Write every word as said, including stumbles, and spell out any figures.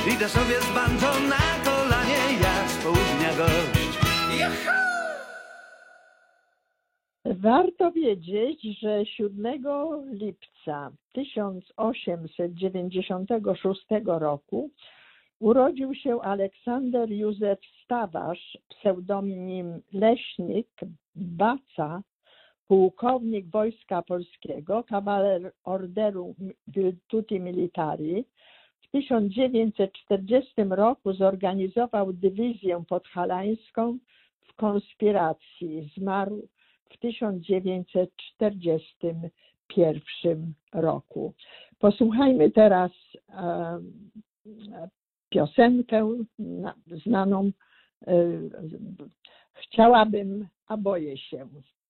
Idę sobie z bandą na kolanie, jak z południa gość. Juhu! Warto wiedzieć, że siódmego lipca tysiąc osiemset dziewięćdziesiątego szóstego roku urodził się Aleksander Józef Stawarz, pseudonim Leśnik Baca, pułkownik Wojska Polskiego, kawaler Orderu Virtuti Militari. W tysiąc dziewięćset czterdziestym roku zorganizował dywizję podhalańską w konspiracji. Zmarł w tysiąc dziewięćset czterdziestym pierwszym roku. Posłuchajmy teraz e, piosenkę na, znaną e, Chciałabym, a boję się.